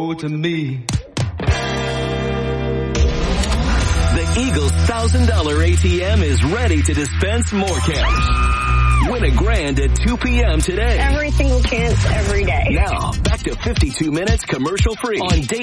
owe to me. The Eagles $1,000 ATM is ready to dispense more cash. Win a grand at 2 p.m. today. Every single chance, every day. Now, back to 52 minutes commercial free on